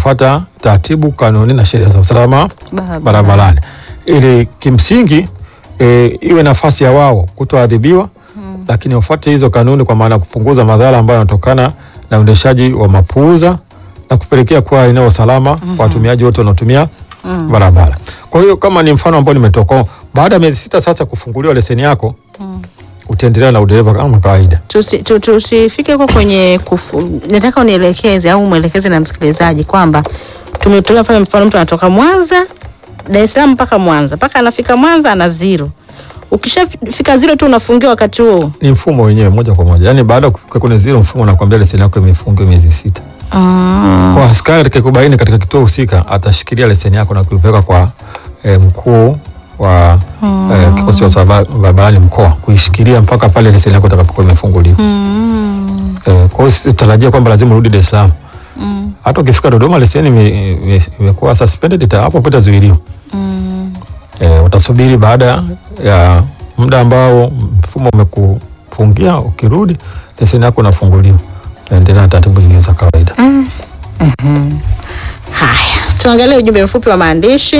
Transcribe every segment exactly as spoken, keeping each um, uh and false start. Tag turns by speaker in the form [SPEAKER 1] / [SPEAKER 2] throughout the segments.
[SPEAKER 1] kufuata taratibu, kanuni na sheria za usalama barabarani, ili kimsingi e, iwe nafasi ya wao kutoadhibiwa, hmm. lakini wafuate hizo kanuni, kwa maana kupunguza madhara ambayo yanatokana na uendeshaji wa mapuuza na kupelekea kuwa eneo salama kwa hmm. watumiaji wote wanaotumia hmm. barabara. Kwa hiyo kama ni mfano ambao nimetoka, baada ya miezi sita sasa kufunguliwa leseni yako, hmm. utaendelea na udereva kama kawaida.
[SPEAKER 2] Tusifike tusi kwa kwenye kufu, nataka unielekeze au mwelekeze na msikilizaji kwamba tumetolea mfano mfano mtu anatoka Mwanza, Dar es Salaam mpaka Mwanza, mpaka anafika Mwanza ana zero. Ukishafika zero tu unafungiwa wakati huo.
[SPEAKER 1] Ni mfumo wenyewe moja kwa moja. Yaani baada ya kufika kwenye zero, mfumo unakuambia leseni yako imefungiwa miezi sita.
[SPEAKER 2] Ah.
[SPEAKER 1] Kwa askari atakayekubaini katika kituo husika atashikilia leseni yako na kuipeleka kwa eh, mkuu wa mm. eh, kikosi cha barabarani mkoa kuishikilia mpaka pale leseni yako itakapokuwa imefunguliwa. Mm. Eh, kwa hiyo sitarajia kwamba lazima urudi Dar es Salaam. Mm. Hata ukifika Dodoma leseni imekuwa suspended, hapo pata zuilio. Mm. Eh, utasubiri baada ya muda ambao mfumo umekufungia, ukirudi leseni yako inafunguliwa. Endelea na taratibu zingine za kawaida.
[SPEAKER 2] Mm. Mhm. Haya, tuangalie ujumbe mfupi wa maandishi.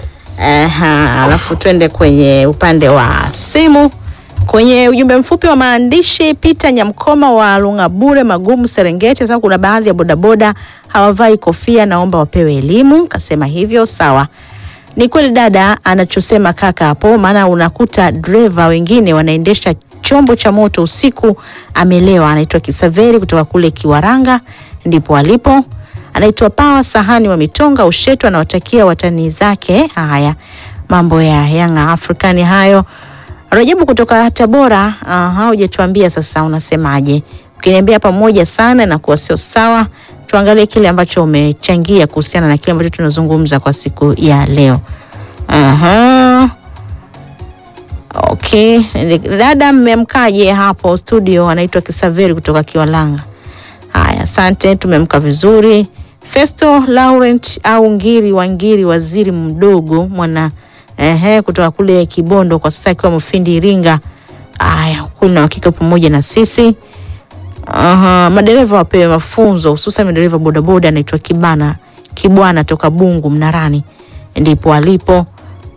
[SPEAKER 2] Aha, alafu twende kwenye upande wa simu. Kwenye ujumbe mfupi wa maandishi, Peter Nyamkoma wa Lungabure Magumu Serengeti, sasa kuna baadhi ya bodaboda hawavai kofia, naomba wapewe elimu. Kasema hivyo, sawa. Ni kweli dada anachosema kaka hapo, maana unakuta driver wengine wanaendesha chombo cha moto usiku amelewa. Anaitwa Kisaveri kutoka kule Kiwaranga ndipo alipo. Anaitwa Pawa Sahani wa Mitonga Ushetu, anawatakia watani zake. Haya, mambo ya Young African hayo. Rajabu kutoka Tabora, aha, hujatuambia sasa unasemaje? Ukiniambia pamoja sana na kuwa sio sawa, tuangalie kile ambacho umechangia kuhusiana na kile ambacho tunazungumza kwa siku ya leo. Aha. Okay, dada mmemkaje hapo studio? Anaitwa Kisaveri kutoka Kiwalanga. Haya, asante, tumemka vizuri. Festo Laurent au Ngiri wa Ngiri, waziri mdogo mwana ehe kutoka kule Kibondo, kwa sasa akiwa Mufindi Iringa. Haya, kuna hakika pamoja na sisi. Aha, madereva wapewe mafunzo, hususan madereva bodaboda. Anaitwa Kibana Kibwana toka Bungu Mnarani ndipo alipo.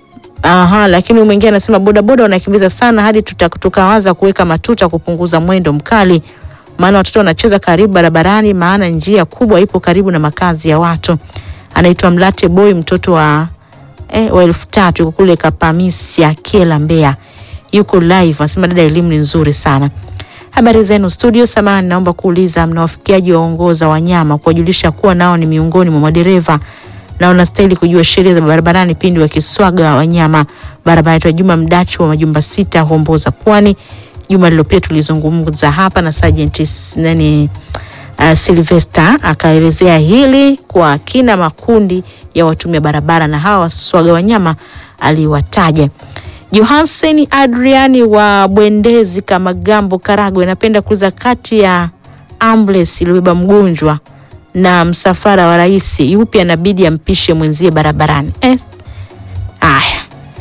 [SPEAKER 2] Aha, lakini mwingine anasema bodaboda wanakimbiza sana hadi tukawaza kuweka matuta kupunguza mwendo mkali, maana watoto wanacheza karibu barabarani, maana njia kubwa ipo karibu na makazi ya watu. Anaitwa Mlate Boy, mtoto wa eh, wa elfu tatu yuko kule Kapamisia Kiela Mbeya, yuko live. Anasema dada, elimu ni nzuri sana. Habari zenu studio, samahani naomba kuuliza, mnawafikiaji waongoza wanyama kuwajulisha kuwa nao ni miongoni mwa madereva na wanastahili kujua sheria za barabarani pindi wakiswaga wanyama barabara? Kwa Juma Mdachi wa Majumba Sita, Homboza, Pwani. Juma lililopita tulizungumza hapa na Sergeant nani uh, Sylvester akaelezea hili kwa kina, makundi ya watumia barabara na hawa waswaga wanyama aliwataja. Johansen Adriani wa Bwendezi kama Gambo Karagwe, napenda kuuliza, kati ya ambulance iliyobeba mgonjwa na msafara wa rais, yupi anabidi ampishe mwenzie barabarani? Eh. Aya.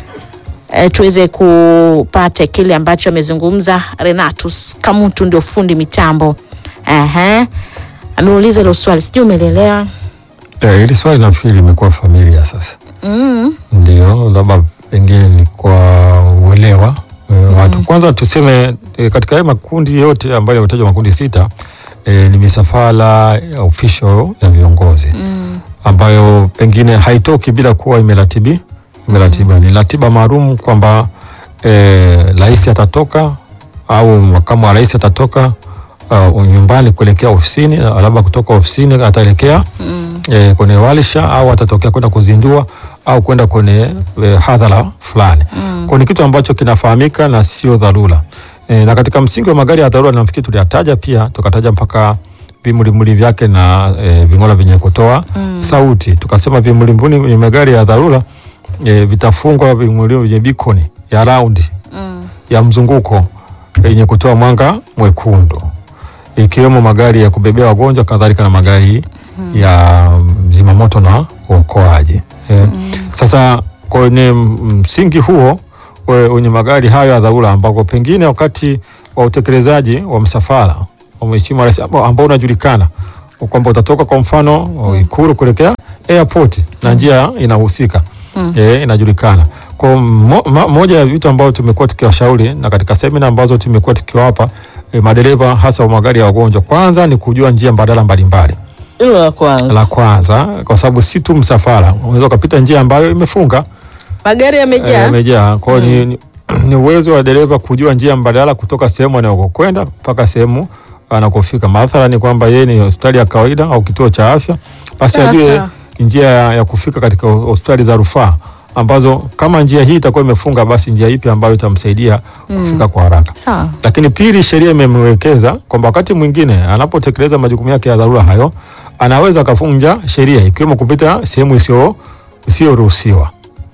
[SPEAKER 2] E, tuweze kupata kile ambacho amezungumza Renatus Kamutu, ndio fundi mitambo. Aha. Ameuliza hilo swali, sijui umeelewa.
[SPEAKER 1] Eh, hili swali nafikiri limekuwa familia sasa. Mm. Ndio, labda pengine ni kwa uelewa mm. watu. Kwanza tuseme e, katika haya makundi yote ambayo yametajwa, makundi sita, e, ni misafara official ya viongozi mm. ambayo pengine haitoki bila kuwa imeratibi imeratiba mm. ni ratiba maalum kwamba rais e, atatoka au makamu wa rais atatoka uh, nyumbani kuelekea ofisini, labda kutoka ofisini ataelekea mm. e, kwenye walisha au atatokea kwenda kuzindua au kwenda kwenye e, hadhara fulani mm. kwa ni kitu ambacho kinafahamika na sio dharura. E, na katika msingi wa magari ya dharura nafikiri tuliyataja pia, tukataja mpaka vimulimuli vyake na e, vingola vyenye kutoa mm. sauti. Tukasema vimulimuli vyenye magari ya dharura e, vitafungwa vimulimuli vyenye bikoni ya round mm. ya mzunguko yenye e, kutoa mwanga mwekundu, ikiwemo magari ya kubebea wagonjwa, kadhalika na magari mm. ya zimamoto na uokoaji. E, mm. Sasa kwenye msingi huo wenye magari hayo ya dharura, ambako pengine wakati wa utekelezaji wa msafara wa mheshimiwa rais ambao unajulikana kwamba utatoka kwa mfano Ikulu kuelekea airport na njia inahusika mm. e, inajulikana. Kwa mo, ma, moja ya vitu ambavyo tumekuwa tukiwashauri na katika semina ambazo tumekuwa tukiwapa e, madereva hasa wa magari ya wagonjwa, kwanza ni kujua njia mbadala mbalimbali.
[SPEAKER 2] Hilo la kwanza.
[SPEAKER 1] La kwanza kwa sababu si tu msafara, unaweza kupita njia ambayo imefunga.
[SPEAKER 2] Magari yamejaa.
[SPEAKER 1] Yamejaa. E, kwa hiyo mm. ni, ni uwezo wa dereva kujua njia mbadala kutoka sehemu anayokwenda mpaka sehemu anakofika. Mathalan ni kwamba yeye ni hospitali ya kawaida au kituo cha afya, basi ajue njia ya kufika katika hospitali za rufaa ambazo kama njia hii itakuwa imefunga, basi njia ipi ambayo itamsaidia mm. kufika kwa haraka.
[SPEAKER 2] Sawa.
[SPEAKER 1] Lakini pili, sheria imemwekeza kwamba wakati mwingine anapotekeleza majukumu yake ya dharura hayo anaweza kavunja sheria, ikiwemo kupita sehemu isiyo isiyoruhusiwa.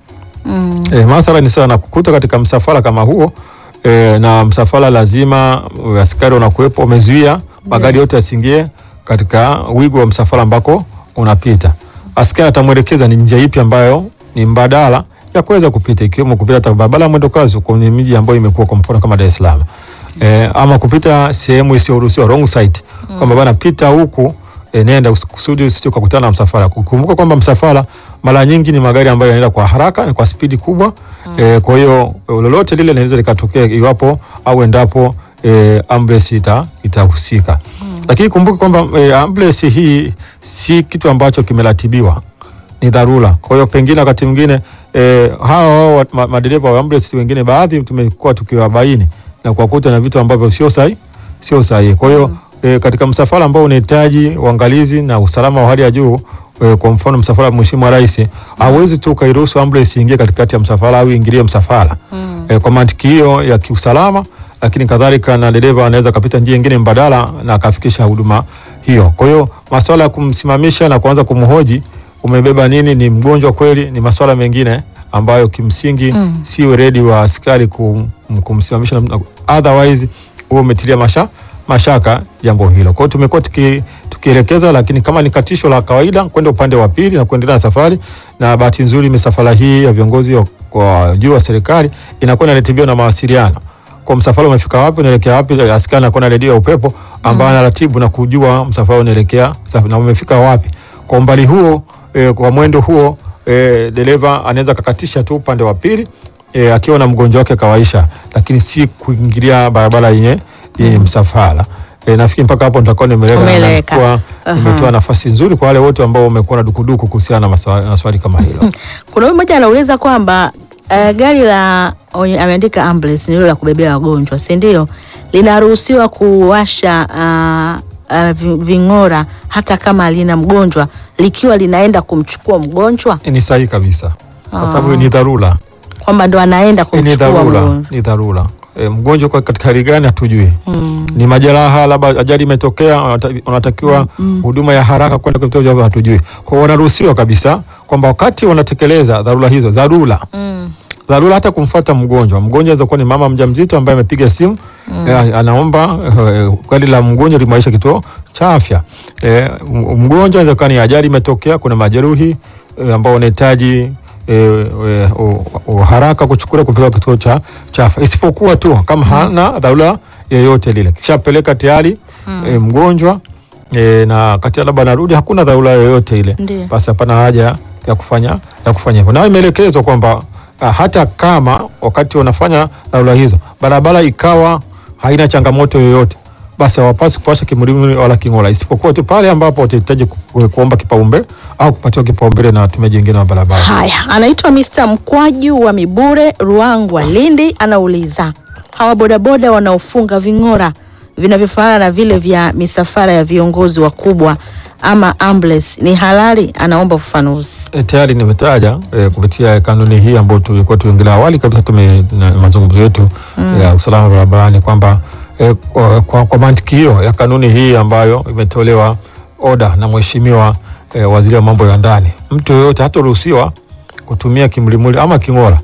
[SPEAKER 1] Mm. E, mathalan sana kukuta katika msafara kama huo e, na msafara lazima askari wanakuwepo wamezuia magari yote yasingie katika wigo wa msafara ambako unapita. Askari atamwelekeza ni njia ipi ambayo ni mbadala ya kuweza kupita, ikiwemo kupita barabara mwendo kasi kwenye miji ambayo imekuwa kwa mfano kama Dar es Salaam. E, ama kupita sehemu isiyoruhusiwa wrong side. Mm. Kwamba bana pita huku e, nenda kusudi usije kukutana na msafara. Kumbuka kwamba msafara mara nyingi ni magari ambayo yanaenda kwa haraka na kwa spidi kubwa. Mm. E, kwa hiyo lolote lile linaweza likatokea iwapo au endapo e, ambulance ita itahusika. Mm. Lakini kumbuka kwamba e, ambulance hii si kitu ambacho kimeratibiwa, ni dharura. Kwa hiyo pengine wakati mwingine e, hao ma, madereva wa ambulance wengine baadhi tumekuwa tukiwabaini na kuwakuta na vitu ambavyo sio sahihi, sio sahihi. Kwa hiyo mm. e, katika msafara ambao unahitaji uangalizi na usalama wa hali ya juu, e, kwa mfano msafara wa Mheshimiwa Rais, hauwezi tu kairuhusu ambulance ingie katikati ya msafara au ingilie msafara. Mm. E, kwa mantiki hiyo ya kiusalama, lakini kadhalika na dereva anaweza kapita njia nyingine mbadala na akafikisha huduma hiyo. Kwa hiyo masuala ya kumsimamisha na kuanza kumhoji umebeba nini, ni mgonjwa kweli, ni masuala mengine ambayo kimsingi mm. si weledi wa askari kum, kumsimamisha, otherwise huo umetilia masha, mashaka jambo hilo. Kwa hiyo tumekuwa tuki, tukielekeza, lakini kama ni katisho la kawaida kwenda upande wa pili na kuendelea na safari, na bahati nzuri misafara hii ya viongozi kwa juu wa serikali inakuwa inaratibiwa na mawasiliano. Kwa msafara umefika wapi, unaelekea wapi, askari anakuwa na redio ya upepo ambayo mm. anaratibu na kujua msafara unaelekea na umefika wapi. Kwa umbali huo e, kwa mwendo huo e, dereva anaweza kakatisha tu upande wa pili e, akiwa na mgonjwa wake kawaisha, lakini si kuingilia barabara yenye mm. msafara. E, nafikiri mpaka hapo nitakuwa nimeeleka na kwa nimetoa nafasi nzuri kwa wale wote ambao wamekuwa na dukuduku kuhusiana na swali kama hilo.
[SPEAKER 2] Kuna mtu mmoja anauliza kwamba uh, gari la ameandika ambulance ni hilo la kubebea wagonjwa, si ndio? Linaruhusiwa kuwasha uh, Uh, ving'ora hata kama alina mgonjwa likiwa linaenda kumchukua mgonjwa?
[SPEAKER 1] Ni sahihi kabisa. Kwa sababu ni dharura. Kwamba
[SPEAKER 2] ndo anaenda kumchukua mgonjwa.
[SPEAKER 1] Ni dharura. E, mgonjwa kwa katika hali gani hatujui. Mm. Ni majeraha, labda ajali imetokea, unatakiwa huduma mm. ya haraka kwenda kwa kituo cha hatujui. Kwa hiyo wanaruhusiwa kabisa kwamba wakati wanatekeleza dharura hizo, dharura. Mm. Dharura hata kumfuata mgonjwa. Mgonjwa anaweza kuwa ni mama mjamzito ambaye amepiga simu mm. eh, anaomba eh, gari la mgonjwa limaisha kituo cha afya. Eh, mgonjwa anaweza kuwa ni ajali imetokea, kuna majeruhi eh, ambao wanahitaji eh, eh, haraka kuchukua kupeleka kituo cha cha afya. Isipokuwa tu kama mm. hana dharura yoyote lile. Kishapeleka tayari mm. eh, mgonjwa eh, na kati labda narudi hakuna dharura yoyote ile. Basi hapana haja ya kufanya ya kufanya hivyo. Na imeelekezwa kwamba hata kama wakati wanafanya dharura hizo barabara ikawa haina changamoto yoyote, basi hawapasi kupasha kimulimuli wala king'ola, isipokuwa tu pale ambapo watahitaji ku, kuomba kipaumbele au kupatiwa kipaumbele na watumiaji wengine wa barabara.
[SPEAKER 2] Haya, anaitwa mister Mkwaju wa Mibure Ruangwa Lindi, anauliza hawa bodaboda wanaofunga ving'ora vinavyofanana na vile vya misafara ya viongozi wakubwa ama ambulance ni halali? Anaomba ufafanuzi.
[SPEAKER 1] E, tayari nimetaja e, kupitia kanuni hii ambayo tulikuwa tuongelea awali kabisa tume mazungumzo yetu mm. ya usalama barabarani kwamba e, kwa, kwa, kwa mantiki hiyo ya kanuni hii ambayo imetolewa oda na mheshimiwa e, waziri wa mambo ya ndani, mtu yoyote hataruhusiwa kutumia kimlimuli ama king'ora,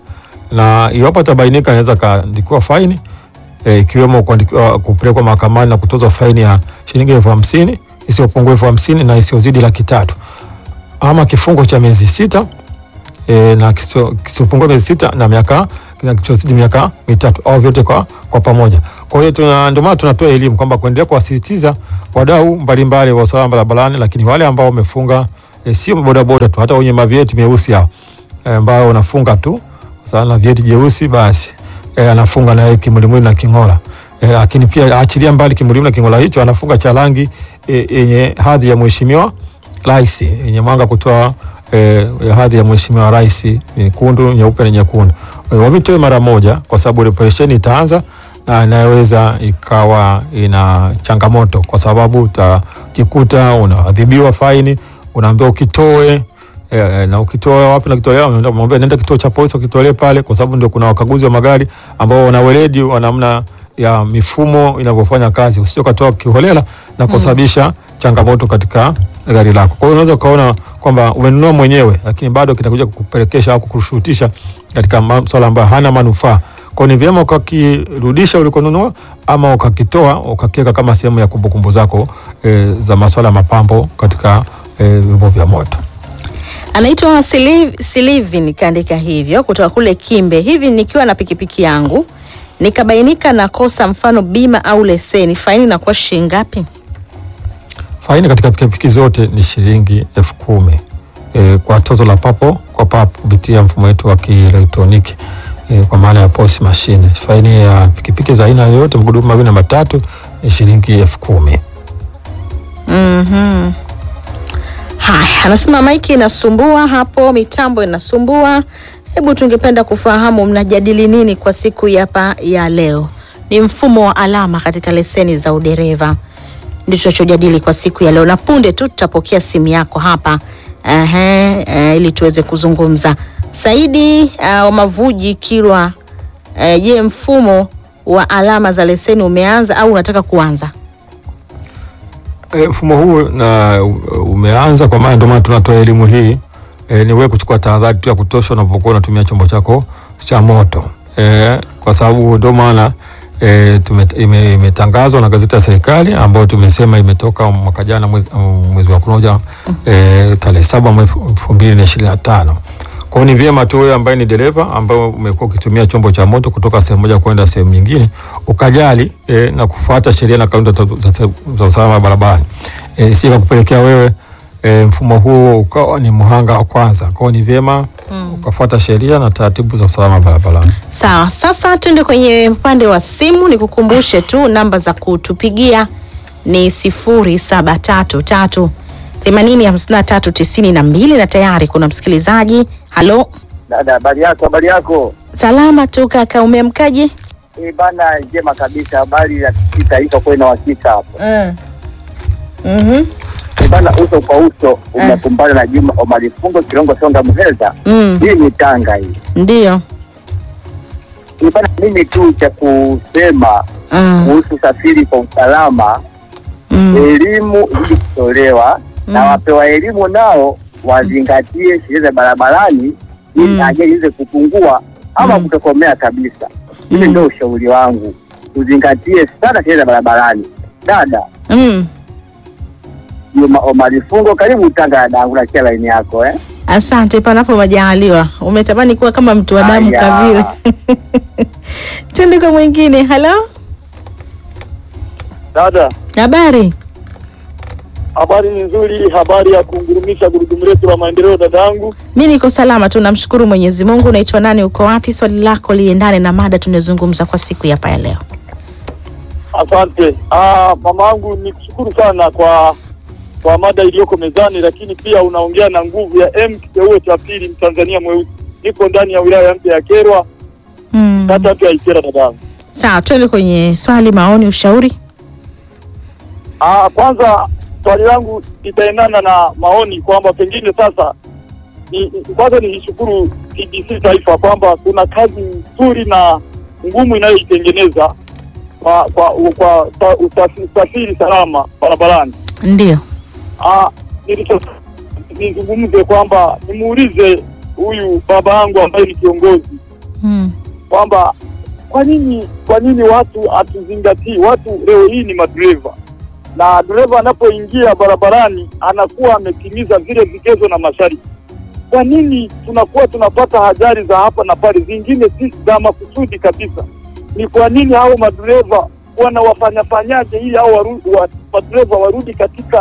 [SPEAKER 1] na iwapo atabainika anaweza kaandikiwa faini e, ikiwemo kuandikiwa kupelekwa mahakamani na kutozwa faini ya shilingi elfu hamsini isiyopungua elfu hamsini na isiyozidi laki tatu, ama kifungo cha miezi sita e, na kisiyopungua miezi sita na miaka na kisiyozidi miaka mitatu au vyote kwa kwa pamoja. Kwa hiyo tuna ndio maana tunatoa elimu kwamba kuendelea kuwasisitiza wadau mbalimbali wa usalama barabarani, lakini wale ambao wamefunga e, sio bodaboda tu, hata wenye mavieti meusi hao ambao e, unafunga tu sasa na vieti jeusi basi e, anafunga na kimulimuli na king'ola e, lakini pia achilia mbali kimulimuli na king'ola hicho, anafunga cha rangi yenye e, hadhi ya mheshimiwa rais, yenye mwanga kutoa e, hadhi ya mheshimiwa rais, nyekundu, nyeupe na nyekundu. E, wavitoe mara moja kwa sababu operesheni itaanza na inaweza ikawa ina changamoto kwa sababu utajikuta unaadhibiwa faini, unaambiwa ukitoe e, na ukitoa wapi na kitolea, unamwambia nenda kituo cha polisi ukitolee pale, kwa sababu ndio kuna wakaguzi wa magari ambao wana weledi wa namna ya mifumo inavyofanya kazi. Usije ukatoa kiholela na kusababisha mm. changamoto katika gari lako. Kwa hiyo unaweza kaona kwamba umenunua mwenyewe lakini bado kitakuja kukupelekesha au kukushurutisha katika masuala ambayo hana manufaa. Kwa ni vyema ukakirudisha ulikonunua ama ukakitoa ukakiweka kama sehemu ya kumbukumbu zako e, za masuala mapambo katika vyombo e, vya moto.
[SPEAKER 2] Anaitwa Silivin kaandika hivyo kutoka kule Kimbe. Hivi nikiwa na pikipiki yangu nikabainika na kosa, mfano bima au leseni, faini na kwa shilingi ngapi?
[SPEAKER 1] Faini katika pikipiki zote ni shilingi elfu kumi e, kwa tozo la papo kwa papo kupitia mfumo wetu wa kielektroniki e, kwa maana ya post machine. Faini ya pikipiki za aina yoyote, magurudumu mawili na matatu, ni shilingi elfu kumi.
[SPEAKER 2] Mhm. Haya, anasema maiki inasumbua hapo, mitambo inasumbua. Hebu tungependa kufahamu mnajadili nini kwa siku hapa ya leo? Ni mfumo wa alama katika leseni za udereva. Ndicho tunachojadili kwa siku ya leo, na punde tu tutapokea simu yako hapa ehe, eh, ili tuweze kuzungumza. Saidi uh, wa Mavuji Kilwa, je, uh, mfumo wa alama za leseni umeanza au unataka kuanza?
[SPEAKER 1] E, mfumo huu na umeanza, kwa maana ndio maana tunatoa elimu hii. E, ni wewe kuchukua tahadhari tu ya kutosha unapokuwa unatumia chombo chako cha moto. E, kwa sababu ndio maana e, imetangazwa ime na gazeti la serikali ambayo tumesema imetoka mwaka jana mwezi wa kwanza e, tarehe saba mwezi elfu mbili na ishirini na tano. Kwa ni vyema tu wewe ambaye ni dereva ambaye umekuwa ukitumia chombo cha moto kutoka sehemu moja kwenda sehemu nyingine ukajali e, na kufuata sheria na kanuni za usalama barabarani. E, si kupelekea wewe e, mfumo huo ukawa ni mhanga wa kwanza. Kwa ni vyema mm. ukafuata sheria na taratibu za usalama barabarani.
[SPEAKER 2] Sawa, sasa tuende kwenye upande wa simu. Nikukumbushe tu namba za kutupigia ni sifuri saba tatu tatu themanini hamsini na tatu tisini na mbili, na tayari kuna msikilizaji. Halo
[SPEAKER 3] dada, habari yako? Habari yako?
[SPEAKER 2] Salama tu kaka, umeamkaje?
[SPEAKER 3] Eh bana, njema kabisa. Habari ya kitaifa kwa ina hakika hapo.
[SPEAKER 2] Mm. Mhm.
[SPEAKER 3] Eh bana, uso kwa uso umekumbana na Juma Omari Fungo Kirongo Songa Muheza.
[SPEAKER 2] Mm.
[SPEAKER 3] Hii ni Tanga hii.
[SPEAKER 2] Ndio.
[SPEAKER 3] Eh bana, mimi tu cha kusema kuhusu uh. safiri kwa usalama. Mm. Elimu ili kutolewa mm. na wapewa elimu nao wazingatie sheria za barabarani ili mm. ajali iweze kupungua ama mm. kutokomea kabisa. Hili mm. ndio ushauri wangu. Uzingatie sana sheria za barabarani. Dada.
[SPEAKER 2] Mm.
[SPEAKER 3] Juma Omari Fungo, karibu Tanga dangu na kia line yako eh.
[SPEAKER 2] Asante, panapo majaliwa. Umetamani kuwa kama mtu wa damu kavile. Twende kwa mwingine. Hello?
[SPEAKER 4] Dada.
[SPEAKER 2] Habari?
[SPEAKER 4] Habari ni nzuri, habari ya kungurumisha gurudumu letu la maendeleo dadangu.
[SPEAKER 2] Mimi niko salama tu, namshukuru Mwenyezi Mungu. Unaitwa nani, uko wapi? Swali lako liendane na mada tunazungumza kwa siku hapa ya leo.
[SPEAKER 4] Asante. Ah, mamangu nikushukuru sana kwa kwa mada iliyoko mezani, lakini pia unaongea na nguvu ya M kiteue cha pili Mtanzania mweusi. Niko ndani ya wilaya mpya ya Kerwa.
[SPEAKER 2] Mm.
[SPEAKER 4] Kata mpya ya Ikera dadangu.
[SPEAKER 2] Sawa, twende kwenye swali, maoni, ushauri.
[SPEAKER 4] Ah, kwanza swali langu litaendana na maoni kwamba pengine sasa ni kwanza nishukuru T B C Taifa kwamba kuna kazi nzuri na ngumu inayoitengeneza kwa kwa kwa usafiri salama barabarani.
[SPEAKER 2] Ndio.
[SPEAKER 4] Ah, nilicho nizungumze kwamba nimuulize huyu baba yangu ambaye ni kiongozi.
[SPEAKER 2] Mm.
[SPEAKER 4] Kwamba kwa nini kwa nini watu hatuzingatii, watu leo hii ni madereva. Na dereva anapoingia barabarani anakuwa ametimiza vile vigezo na masharti. Kwa nini tunakuwa tunapata ajali za hapa na pale, zingine si za makusudi kabisa? Ni kwa nini hao madereva wana wafanya fanyaje ili hao wa, madereva warudi katika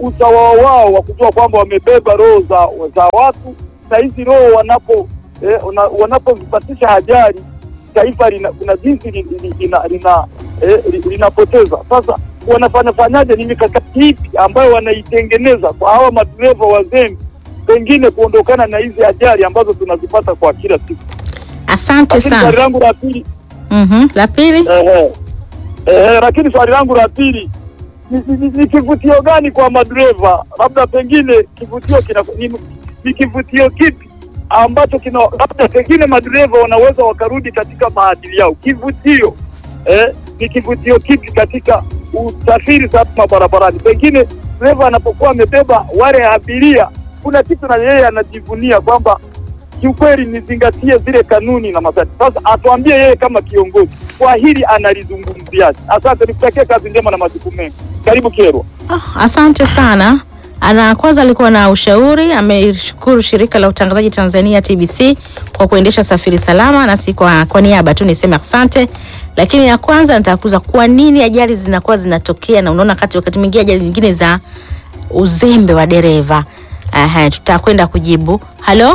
[SPEAKER 4] usawa wao wa kujua kwamba wamebeba roho za, za watu, na hizi roho wanapo eh, wanapozipatisha ajali taifa lina, kuna jinsi lina, lina, eh, linapoteza. Sasa wanafanya fanyaje? Ni mikakati ipi ambayo wanaitengeneza kwa hawa madereva wazembe pengine kuondokana na hizi ajali ambazo tunazipata kwa kila siku?
[SPEAKER 2] Asante sana.
[SPEAKER 4] Swali langu la pili
[SPEAKER 2] mhm la pili
[SPEAKER 4] eh eh lakini swali langu la pili ni, ni, ni kivutio gani kwa madereva? Labda pengine kivutio kina ni, ni kivutio kipi ambacho kina labda pengine madereva wanaweza wakarudi katika maadili yao? Kivutio eh ni kivutio kipi katika usafiri salama barabarani? Pengine dereva anapokuwa amebeba wale abiria, kuna kitu na yeye anajivunia kwamba kiukweli nizingatie zile kanuni na masharti. Sasa atuambie yeye kama kiongozi kwa hili analizungumziaje? Asante, nikutakia kazi njema na majukumu mengi. Karibu Kerwa.
[SPEAKER 2] Oh, asante sana. Ana kwanza alikuwa na ushauri, ameshukuru shirika la utangazaji Tanzania T B C kwa kuendesha safari salama, na si kwa, kwa niaba tu niseme asante. Lakini ya kwanza nitakuza kwa nini ajali zinakuwa zinatokea, na unaona kati wakati mwingine ajali nyingine za uzembe wa dereva. Aha, tutakwenda kujibu. Halo?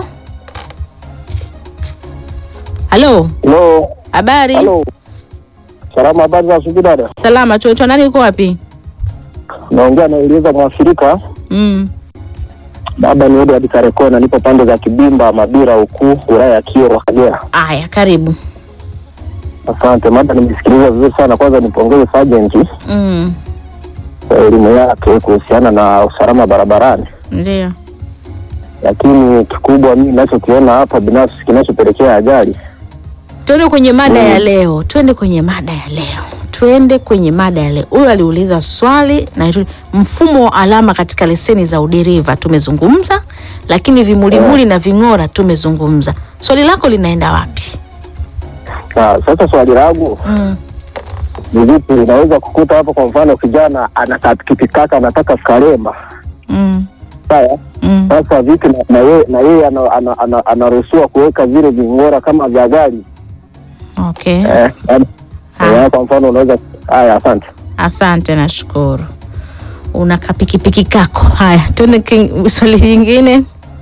[SPEAKER 2] Halo?
[SPEAKER 5] Hello.
[SPEAKER 2] Habari?
[SPEAKER 5] Hello. Salama, habari za asubuhi dada.
[SPEAKER 2] Salama, tunaitwa nani, uko wapi?
[SPEAKER 5] Naongea na Elieza Mwafrika.
[SPEAKER 2] Mm.
[SPEAKER 5] Baba ni Edward Karekona, nipo pande za Kibimba, Mabira, Ukuu, wilaya ya Kyerwa, Kagera.
[SPEAKER 2] Aya, karibu.
[SPEAKER 5] Asante, mada nimesikiliza vizuri sana. Kwanza nipongeze Sergeant
[SPEAKER 2] Mm.
[SPEAKER 5] kwa elimu yake kuhusiana na usalama barabarani.
[SPEAKER 2] Ndio.
[SPEAKER 5] Lakini kikubwa mimi ninachokiona hapa binafsi kinachopelekea ajali.
[SPEAKER 2] Tuende kwenye mada
[SPEAKER 5] Mm.
[SPEAKER 2] ya leo. Tuende kwenye mada ya leo. Tuende kwenye mada ya leo. Huyu aliuliza swali na mfumo wa alama katika leseni za udereva tumezungumza, lakini vimulimuli na ving'ora tumezungumza. Swali lako linaenda wapi?
[SPEAKER 5] Ah, sasa swali langu
[SPEAKER 2] Mm.
[SPEAKER 5] ni vipi inaweza kukuta hapo, kwa mfano kijana anakapikiti kaka anataka Karema.
[SPEAKER 2] Mm.
[SPEAKER 5] Sawa?
[SPEAKER 2] Mm.
[SPEAKER 5] Sasa vipi na- na yeye na yeye ana- ana- ana- anaruhusiwa kuweka vile ving'ora kama vya gari?
[SPEAKER 2] Okay.
[SPEAKER 5] Eh, yaani,
[SPEAKER 2] Ah.
[SPEAKER 5] eh, kwa mfano unaweza. Haya, asante.
[SPEAKER 2] Asante, nashukuru. Una kapikipiki kako. Haya, tuende king- swali jingine.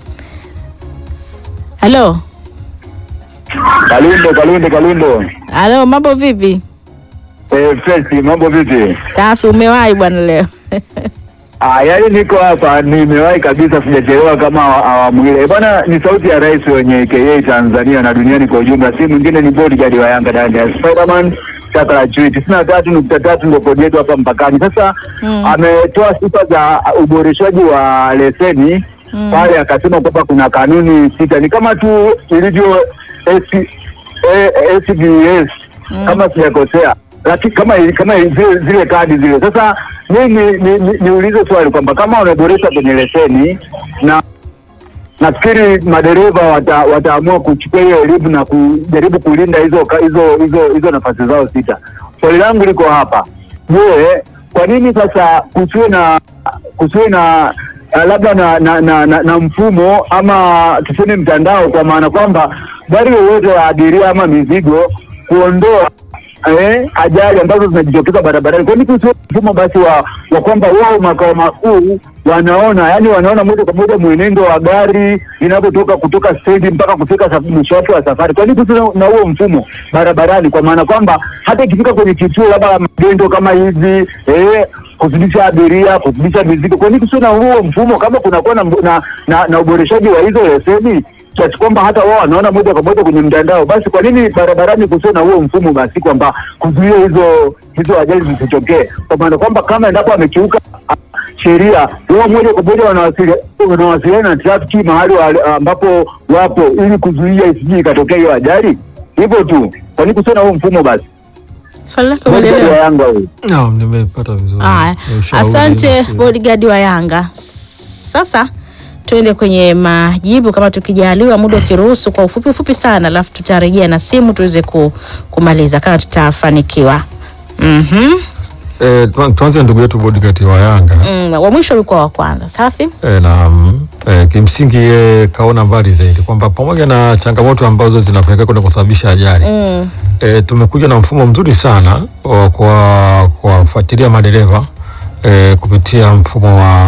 [SPEAKER 2] Halo.
[SPEAKER 6] Kalundo, Kalundo, Kalundo.
[SPEAKER 2] Halo, mambo vipi?
[SPEAKER 6] Eh, Fesi, mambo vipi?
[SPEAKER 2] Safi, umewahi bwana leo.
[SPEAKER 6] Ah, yaani niko hapa nimewahi kabisa, sijachelewa kama awa- awamu ile. Bwana, ni sauti ya rais wenye K A Tanzania na duniani kwa ujumla. Si mwingine ni bodyguard wa Yanga ndani ya Spiderman chaka la chui tisini na tatu nukta tatu ndio kodi yetu hapa mpakani. Sasa
[SPEAKER 2] Mm.
[SPEAKER 6] ametoa sifa za uboreshaji wa leseni
[SPEAKER 2] Mm.
[SPEAKER 6] pale, akasema kwamba kuna kanuni sita, ni kama tu ilivyo S- eh, S B S
[SPEAKER 2] Mm.
[SPEAKER 6] kama sijakosea, lakini kama kama zile, zile kadi zile. Sasa mimi ni, ni, niulize swali kwamba kama wameboresha kwenye leseni, na nafikiri madereva wata, wataamua kuchukua hiyo elimu na kujaribu kulinda hizo ka- hizo hizo hizo nafasi zao sita. Swali langu liko hapa, je, kwa nini sasa kusiwe na kusiwe na uh, labda na na, na, na na mfumo ama tuseme mtandao, kwa maana kwamba gari yoyote ya abiria ama mizigo kuondoa eh, ajali ambazo zinajitokeza barabarani. Kwa nini kusiwe mfumo basi wa, wa kwamba wao makao makuu wanaona, yani wanaona moja kwa moja mwenendo wa gari inapotoka kutoka stendi mpaka kufika sa- mwisho wake wa safari. Kwa nini kusiwe na huo mfumo barabarani, kwa maana kwamba hata ikifika kwenye kituo labda magendo kama hivi eh, kuzidisha abiria, kuzidisha mizigo, kwa nini kusiwe na huo mfumo kama kunakuwa na, na, na, na uboreshaji wa hizo leseni kiasi kwamba hata wao wanaona moja kwa moja kwenye mtandao? Basi kwa nini barabarani kusiwe na huo mfumo basi kwamba kuzuia hizo hizo ajali zisitokee, kwa maana kwamba kama endapo amekiuka ah, sheria, wao moja kwa moja wanawasili- wanawasiliana na trafiki mahali wa- ambapo wapo ili kuzuia isije ikatokea hiyo ajali. Hivyo tu, kwa nini kusiwe na huo mfumo basi?
[SPEAKER 2] Swali lako
[SPEAKER 6] Bodyguard wa
[SPEAKER 2] umeelewa?
[SPEAKER 6] Yanga huyu.
[SPEAKER 1] Naam, nimepata vizuri.
[SPEAKER 2] Haya.
[SPEAKER 1] Ni ushauri,
[SPEAKER 2] Asante
[SPEAKER 1] nafikiri.
[SPEAKER 2] bodyguard wa Yanga. Sasa tuende kwenye majibu kama tukijaliwa, muda ukiruhusu, kwa ufupi ufupi sana, alafu tutarejea na simu tuweze ku, kumaliza kama tutafanikiwa. Mhm.
[SPEAKER 1] Eh, tu- tuanze ndugu yetu bodyguard wa Yanga.
[SPEAKER 2] Mm, wa mwisho ulikuwa wa kwanza. Safi?
[SPEAKER 1] E, na mm, e, kimsingi e, kaona mbali zaidi kwamba pamoja na changamoto ambazo zinapelekea kwenda kusababisha ajali
[SPEAKER 2] Mm.
[SPEAKER 1] e, tumekuja na mfumo mzuri sana wa kwa kuwafuatilia madereva e, kupitia mfumo wa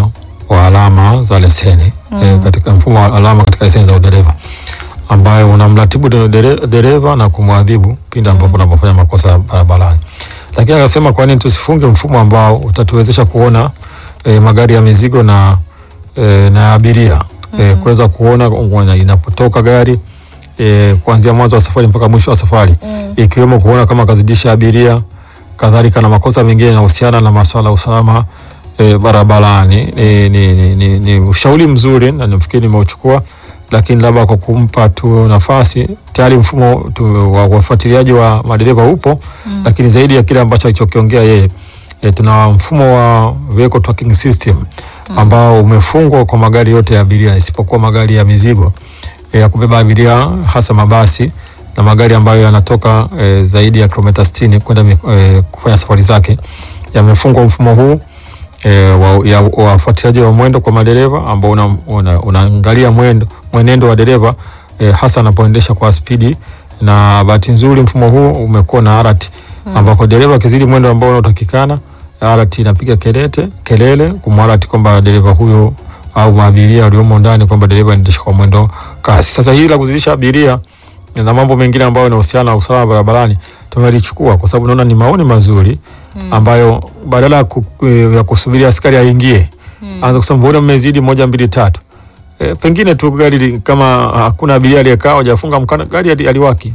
[SPEAKER 1] wa alama za leseni mm. e, katika mfumo wa alama katika leseni za udereva ambayo unamratibu dere- dereva na kumwadhibu pindi ambapo unapofanya makosa barabarani. Lakini akasema kwa nini tusifunge mfumo ambao utatuwezesha kuona e, magari ya mizigo na e, na abiria mm. e, kuweza kuona inapotoka gari e, kuanzia mwanzo wa safari mpaka mwisho wa safari mm. ikiwemo kuona kama kazidisha abiria, kadhalika na makosa mengine yanayohusiana na masuala ya usalama e, barabarani. Ni, ni, ni, ni, ni ushauri mzuri na nafikiri nimeuchukua, lakini labda kwa kumpa tu nafasi, tayari mfumo tu, wa ufuatiliaji wa madereva upo mm. lakini zaidi ya kile ambacho alichokiongea yeye e, tuna mfumo wa vehicle tracking system mm. ambao umefungwa kwa magari yote ya abiria isipokuwa magari ya mizigo e, ya kubeba abiria, hasa mabasi na magari ambayo yanatoka e, zaidi ya kilomita sitini kwenda e, kufanya safari zake. Yamefungwa mfumo huu e, wa ufuatiliaji wa mwendo kwa madereva ambao unaangalia una, una mwendo mwenendo wa dereva e, hasa anapoendesha kwa spidi, na bahati nzuri mfumo huu umekuwa na alert mm. ambako dereva akizidi mwendo ambao unatakikana, alert inapiga kelele kelele kumwarati kwamba dereva huyo au maabiria waliomo ndani kwamba dereva anaendesha kwa mwendo kasi. Sasa hili la kuzidisha abiria na mambo mengine ambayo yanahusiana na usalama barabarani tumelichukua kwa sababu naona ni maoni mazuri mm. ambayo badala ya kusubiri askari aingie mm. anza kusema mbona mmezidi moja mbili tatu. E, pengine tu gari kama hakuna abiria aliyekaa hajafunga mkanda gari aliwaki.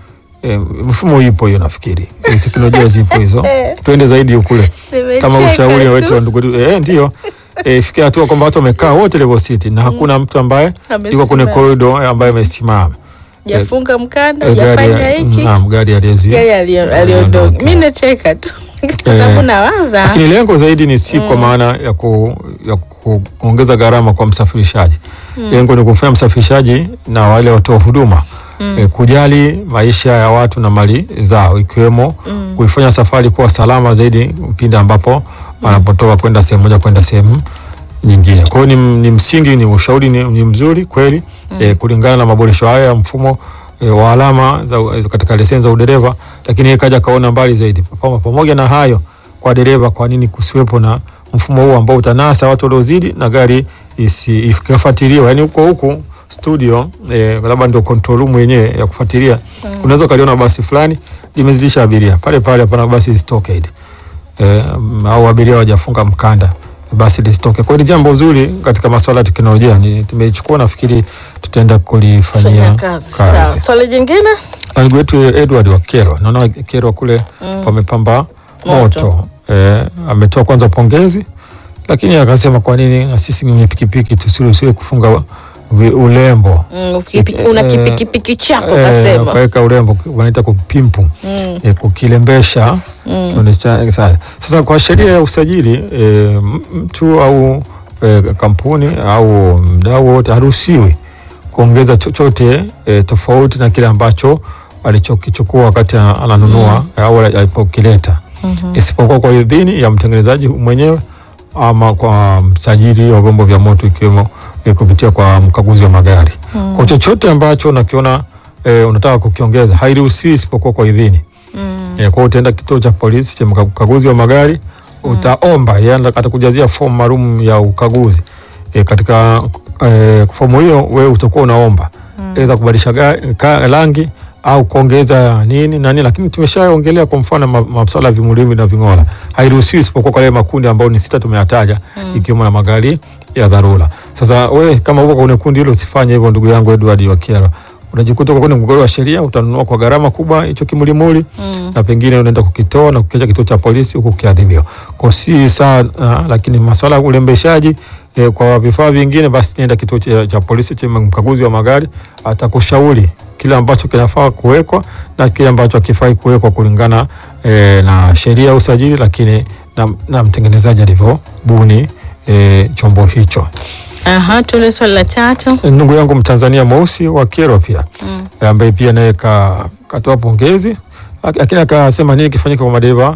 [SPEAKER 1] E, mfumo ipo hiyo nafikiri. E, teknolojia zipo hizo. Tuende zaidi ukule. Kama ushauri wetu wa ndugu eh ndio. E, fikia hatua kwamba watu wamekaa wote level city na hakuna mtu ambaye yuko kwenye corridor ambaye amesimama.
[SPEAKER 2] Jafunga mkanda, hujafanya hiki.
[SPEAKER 1] Naam, gari aliezi.
[SPEAKER 2] Yeye aliondoka. Mimi nacheka tu. Kwa sababu nawaza.
[SPEAKER 1] Lakini lengo zaidi ni si mm. kwa maana ya ku, ya kuongeza gharama kwa msafirishaji. Mm. Lengo ni kufanya msafirishaji na wale watoa huduma mm. e, kujali maisha ya watu na mali zao, ikiwemo mm. kuifanya safari kuwa salama zaidi pindi ambapo wanapotoka kwenda sehemu moja kwenda sehemu nyingine. Kwa hiyo ni, ni msingi, ni ushauri ni, ni mzuri kweli mm. e, kulingana na maboresho haya ya mfumo e, wa alama za, katika leseni za udereva, lakini yeye kaja kaona mbali zaidi. Pamoja na hayo, kwa dereva, kwa nini kusiwepo na mfumo huu ambao utanasa watu waliozidi na gari isifuatiliwe, yani huko huko studio e, labda ndio control room yenyewe ya kufuatilia mm. unaweza kaliona basi fulani limezidisha abiria pale pale, hapana basi stockade e, au abiria hawajafunga mkanda basi lisitoke. Kwa hiyo jambo zuri katika masuala ya teknolojia ni tumeichukua, nafikiri tutaenda kulifanyia kazi.
[SPEAKER 2] Sawa. Swali jingine?
[SPEAKER 1] Ndugu wetu Edward wa Kerwa. Naona Kerwa kule mm. wamepamba moto. moto. Eh, ametoa kwanza pongezi, lakini akasema kwa nini na sisi mwenye pikipiki tusiruhusiwe kufunga ulembo.
[SPEAKER 2] Mm, ukipi, una kipikipiki chako kasema.
[SPEAKER 1] Eh, kuweka urembo wanaita kupimpu. Mm. Eh, kukilembesha. Mm. Sasa kwa sheria ya usajili e, mtu au e, kampuni au mdau wote haruhusiwi kuongeza chochote e, tofauti na kile ambacho alichokichukua wakati ananunua mm. au alipokileta mm-hmm. isipokuwa kwa idhini ya mtengenezaji mwenyewe ama kwa msajili wa vyombo vya moto, ikiwemo e, kupitia kwa mkaguzi wa magari. Mm. Kwa chochote ambacho unakiona e, unataka kukiongeza hairuhusiwi isipokuwa kwa idhini. Mm. E, kwa utaenda kituo cha polisi cha ukaguzi wa magari mm. utaomba, yani atakujazia fomu maalum ya ukaguzi. E, katika e, fomu hiyo wewe utakuwa unaomba mm. aidha kubadilisha rangi au kuongeza nini na nini, lakini tumeshaongelea kwa mfano masuala ya vimulimu na ving'ola hairuhusiwi isipokuwa kwa yale makundi ambayo ni sita tumeyataja mm. ikiwemo na magari ya dharura. Sasa wewe kama uko kwenye kundi hilo usifanye hivyo, ndugu yangu Edward wa Kerwa. Unajikuta kwa mgogoro wa sheria, utanunua kwa gharama kubwa hicho kimulimuli mm. na pengine unaenda kukitoa na kukiacha kituo cha polisi huko kiadhibiwa. Kwa si sana uh, lakini masuala ya ulembeshaji eh, kwa vifaa vingine basi nenda kituo cha, cha polisi cha mkaguzi wa magari, atakushauri kile ambacho kinafaa kuwekwa na kile ambacho hakifai kuwekwa kulingana eh, na sheria ya usajili, lakini na, na mtengenezaji alivyobuni eh, chombo hicho.
[SPEAKER 2] Aha, tule swali la tatu.
[SPEAKER 1] Ndugu yangu Mtanzania mweusi wa Kerwa pia mm. ambaye pia naye ka, katoa pongezi, lakini akasema nini kifanyika kwa madereva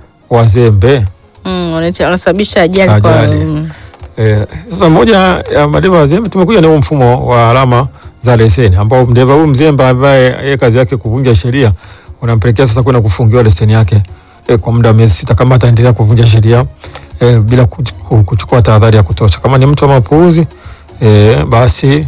[SPEAKER 1] wazembe
[SPEAKER 2] mm, wanasababisha ajali kwa mm.
[SPEAKER 1] eh, sasa mmoja ya madereva wazembe tumekuja na mfumo wa alama za leseni ambao dereva huyu mzembe ambaye yeye kazi yake kuvunja sheria unampelekea sasa kwenda kufungiwa leseni yake eh, kwa muda wa miezi sita kama ataendelea kuvunja sheria eh, bila kuch- kuchukua tahadhari ya kutosha. Kama ni mtu wa mapuuzi eh, basi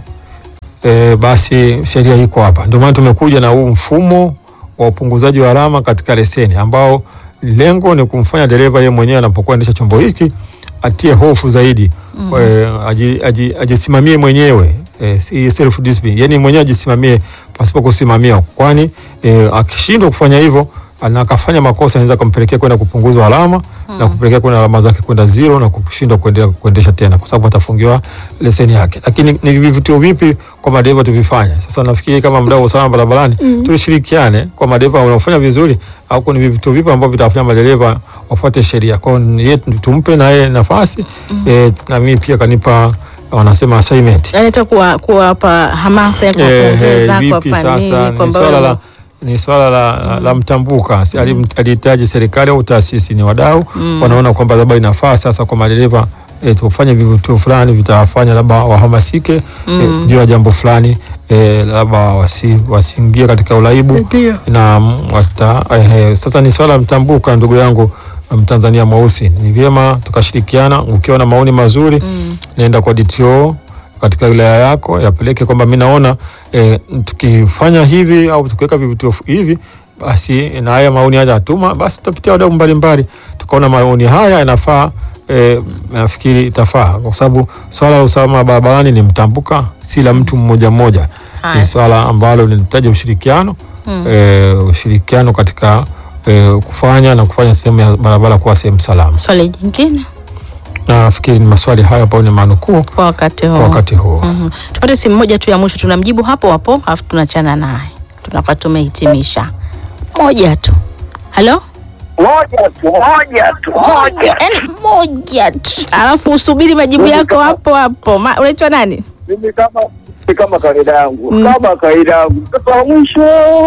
[SPEAKER 1] eh, basi sheria iko hapa. Ndio maana tumekuja na huu mfumo wa upunguzaji wa alama katika leseni ambao lengo ni kumfanya dereva yeye mwenyewe anapokuwa endesha chombo hiki atie hofu zaidi, mm. eh, aji, aji, ajisimamie mwenyewe eh, si self discipline, yani mwenyewe ajisimamie pasipo kusimamiwa, kwani eh, akishindwa kufanya hivyo na akafanya makosa anaweza kumpelekea kwenda kupunguzwa alama mm. na kupelekea kwenda alama zake kwenda zero na kushindwa kuendelea kuendesha tena kwa sababu atafungiwa leseni yake. Lakini ni vivutio vipi kwa madereva tuvifanye? Sasa nafikiri kama mdau wa usalama barabarani mm. tulishirikiane kwa madereva wanaofanya vizuri, au kuna vivutio vipi ambavyo vitafanya madereva wafuate sheria. Kwa hiyo tumpe na yeye nafasi mm. e, na mimi pia kanipa wanasema assignment.
[SPEAKER 2] Yaani kuwa kuwapa hamasa ya kuongeza kwa
[SPEAKER 1] sasa ni swala la ni swala la, mm. la mtambuka mm. alihitaji serikali au taasisi ni wadau mm. wanaona kwamba labda inafaa sasa kwa madereva e, tufanye vivutio fulani vitawafanya labda wahamasike mm. juu ya jambo fulani e, labda wasi, wasiingie katika ulaibu na wata, e, sasa ni swala la mtambuka. Ndugu yangu Mtanzania mweusi, ni vyema tukashirikiana. Ukiwa na maoni mazuri mm. nenda kwa D T O katika wilaya yako yapeleke kwamba mimi naona e, tukifanya hivi au tukiweka vivutio hivi basi na haya maoni haya atuma, basi tutapitia wadau mbalimbali tukaona maoni haya yanafaa. E, nafikiri itafaa kwa sababu swala la usalama barabarani ni mtambuka, si la mtu mmoja mmoja. Ni swala ambalo linahitaji ushirikiano mm. e, ushirikiano katika e, kufanya na kufanya sehemu ya barabara kuwa sehemu salama.
[SPEAKER 2] Swali jingine
[SPEAKER 1] nafikiri ni maswali haya ambayo ni manukuu
[SPEAKER 2] kwa wakati huu.
[SPEAKER 1] Kwa wakati huu.
[SPEAKER 2] Mm-hmm. Tupate simu moja tu ya mwisho, tunamjibu hapo hapo alafu tunachana naye. Tunakuwa tumehitimisha. Moja tu. Halo?
[SPEAKER 3] Moja tu, moja tu, moja.
[SPEAKER 2] Yaani moja tu. Alafu usubiri majibu yako hapo hapo. Ma, unaitwa nani?
[SPEAKER 3] Mimi kama kama kawaida yangu. Mm. Kama kawaida yangu. Kwa mwisho.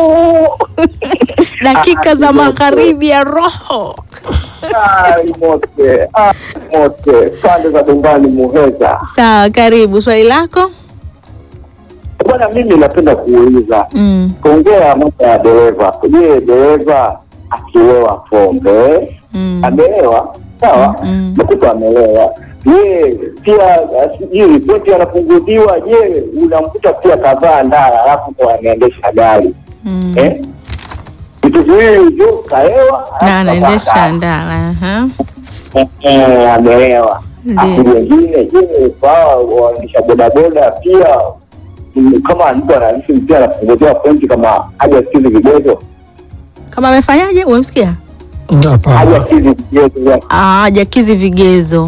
[SPEAKER 2] Dakika za magharibi ya roho.
[SPEAKER 3] Ai mote, ai mote. Pande za Dungani Muheza.
[SPEAKER 2] Sawa, karibu. Swali lako?
[SPEAKER 3] Bwana, mimi napenda kuuliza. Mm. Kuongea mambo ya dereva. Je, dereva akilewa pombe, mm. amelewa, sawa? Mm. Mtoto amelewa. Je, pia sijui pote anapunguziwa, je, unamkuta pia kavaa ndala alafu kwa anaendesha gari. Mm. Eh? Kitu hiyo ndio kaewa
[SPEAKER 2] na anaendesha ndala, aha.
[SPEAKER 3] Eh, amelewa. Hapo wengine, je, kwa waendesha bodaboda pia kama mtu anaishi pia anapunguziwa pointi kama hajasikizi vigezo.
[SPEAKER 2] Kama amefanyaje? Umemsikia?
[SPEAKER 1] Hapana.
[SPEAKER 3] Hajakizi vigezo.
[SPEAKER 2] Ah, hajakizi vigezo.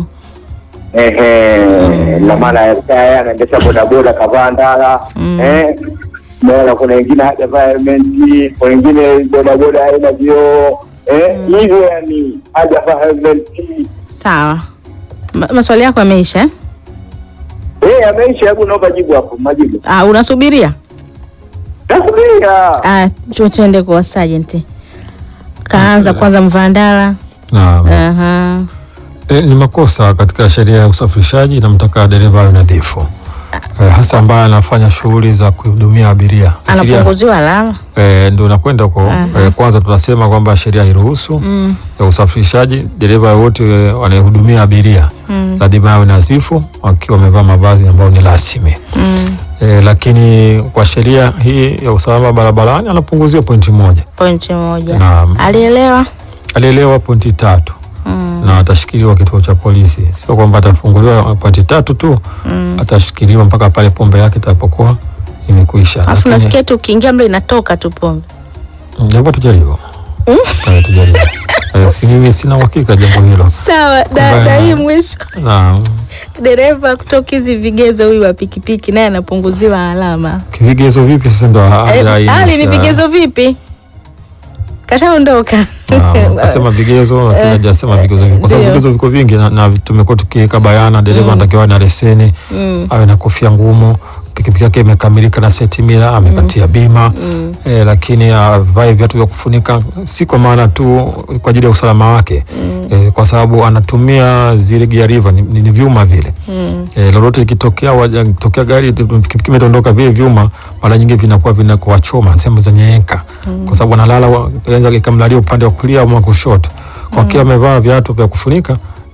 [SPEAKER 3] Ehe, na maana yeye anaendesha bodaboda kavaa ndala, eh. Na kuna wengine hajavaa helmet, kuna wengine bodaboda haina vioo, eh, hivyo yani hajavaa helmet.
[SPEAKER 2] Sawa. Ma, maswali yako yameisha eh?
[SPEAKER 3] Eh, yameisha. Hebu naomba jibu hapo, majibu.
[SPEAKER 2] Ah, unasubiria?
[SPEAKER 3] Nasubiria.
[SPEAKER 2] Ah, tuende kwa sergeant. Kaanza kwanza Mvandala.
[SPEAKER 1] Naam.
[SPEAKER 2] Aha.
[SPEAKER 1] E, ni makosa katika sheria ya usafirishaji, inamtaka dereva awe nadhifu. E, hasa ambaye anafanya shughuli za kuhudumia abiria.
[SPEAKER 2] Anapunguziwa alama.
[SPEAKER 1] Eh, ndio nakwenda huko. E, kwanza tunasema kwamba sheria hairuhusu mm. ya usafirishaji dereva wote wanahudumia abiria mm. lazima awe nadhifu wakiwa wamevaa mavazi ambayo ni rasmi. Mm. E, lakini kwa sheria hii ya usalama barabarani anapunguziwa pointi moja.
[SPEAKER 2] Pointi moja.
[SPEAKER 1] Naam.
[SPEAKER 2] Alielewa?
[SPEAKER 1] Alielewa pointi tatu. Mm. Na atashikiliwa kituo cha polisi. Sio kwamba atafunguliwa pointi tatu tu, mm. atashikiliwa mpaka pale pombe yake itapokuwa imekuisha.
[SPEAKER 2] Alafu nasikia tu ukiingia mle inatoka tu pombe.
[SPEAKER 1] Jambo tujaribu. Mm. Kwa tujaribu. Si mimi sina uhakika jambo hilo.
[SPEAKER 2] Sawa, dada hii mwisho.
[SPEAKER 1] Naam.
[SPEAKER 2] Dereva kutoka hizi vigezo huyu wa pikipiki naye anapunguziwa alama.
[SPEAKER 1] Vigezo vipi sasa ndo
[SPEAKER 2] hali? Hali ni vigezo vipi? Kashaondoka.
[SPEAKER 1] Akasema vigezo lakini hajasema vigezo vipi. Kwa sababu vigezo viko vingi na, na tumekuwa tukiweka bayana dereva anatakiwa na leseni, mm. awe na kofia ngumu, pikipiki yake imekamilika na seti mila, amekatia bima, mm. e, lakini avae viatu vya kufunika, si kwa maana tu kwa ajili ya usalama wake, mm. e, kwa sababu anatumia zile gear river ni, ni vyuma vile, mm. e, lolote likitokea wakitokea gari pikipiki imeondoka, vile vyuma mara nyingi vinakuwa vinakuwa choma sehemu za nyenka, mm. kwa sababu analala anaweza kumlalia upande wa kulia au kushoto. Kwa mm. kile amevaa viatu vya kufunika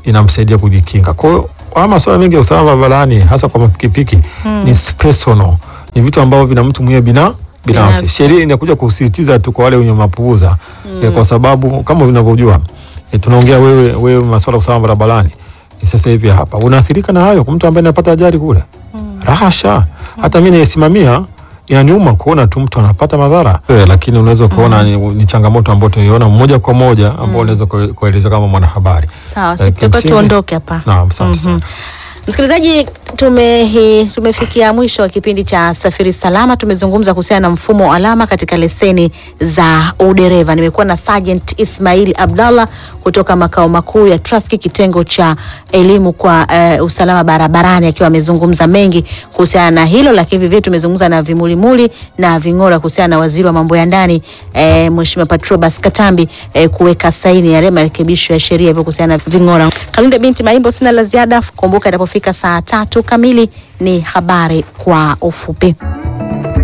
[SPEAKER 1] inamsaidia kujikinga. Kwa hiyo haya masuala mengi ya usalama barabarani hasa kwa pikipiki mm. ni personal, ni vitu ambavyo vina mtu mwenyewe bina binafsi. Sheria inakuja kusisitiza tu kwa wale wenye mapuuza mm. e, kwa sababu kama unavyojua e, tunaongea wewe wewe masuala ya usalama barabarani e, sasa hivi hapa unaathirika na hayo kwa mtu ambaye anapata ajali kule mm. rahasha mm. hata mimi naisimamia inaniuma kuona tu mtu anapata madhara e, lakini unaweza kuona mm. ni, ni changamoto ambayo tunaiona moja kwa moja ambayo mm. unaweza kueleza kama mwanahabari.
[SPEAKER 2] Sawa, sisi tutakuwa tuondoke hapa.
[SPEAKER 1] Naam, asante sana.
[SPEAKER 2] Msikilizaji, tume tumefikia mwisho wa kipindi cha Safiri Salama. Tumezungumza kuhusiana na mfumo wa alama katika leseni za udereva. Nimekuwa na Sergeant Ismail Abdallah kutoka makao makuu ya trafiki kitengo cha elimu kwa uh, usalama barabarani, akiwa amezungumza mengi kuhusiana na hilo, lakini vivyo tumezungumza na Vimulimuli na Ving'ora kuhusiana na waziri wa mambo ya ndani eh, Mheshimiwa Patrobas Katambi eh, kuweka saini yale marekebisho ya sheria hivyo kuhusiana na Ving'ora. Kalunde binti Maimbo, sina la ziada. Kumbuka itapofika saa tatu kamili ni habari kwa ufupi.